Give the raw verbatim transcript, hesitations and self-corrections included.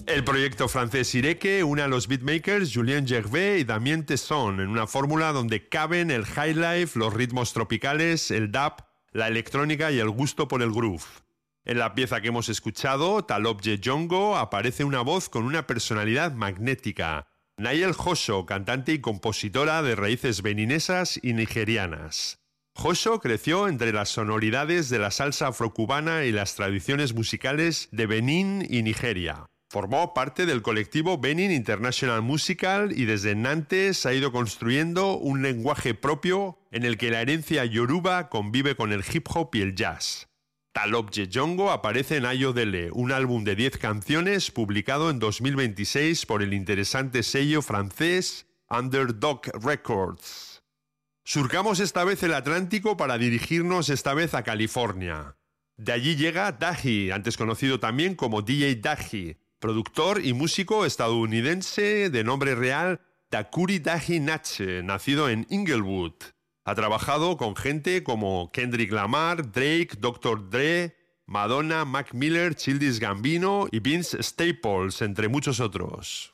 El proyecto francés Ireke une a los beatmakers Julien Gervais y Damien Tesson en una fórmula donde caben el highlife, los ritmos tropicales, el dub, la electrónica y el gusto por el groove. En la pieza que hemos escuchado, Talobje Jongo, aparece una voz con una personalidad magnética. Nayel Josho, cantante y compositora de raíces beninesas y nigerianas. Josho creció entre las sonoridades de la salsa afrocubana y las tradiciones musicales de Benín y Nigeria. Formó parte del colectivo Benin International Musical y desde Nantes ha ido construyendo un lenguaje propio en el que la herencia yoruba convive con el hip hop y el jazz. Talobje Jongo aparece en Ayodele, un álbum de diez canciones publicado en dos mil veintiséis por el interesante sello francés Underdog Records. Surcamos esta vez el Atlántico para dirigirnos esta vez a California. De allí llega Dahi, antes conocido también como D J Dahi, productor y músico estadounidense de nombre real Dakuri Dahi Nache, nacido en Inglewood. Ha trabajado con gente como Kendrick Lamar, Drake, doctor Dre, Madonna, Mac Miller, Childish Gambino y Vince Staples, entre muchos otros.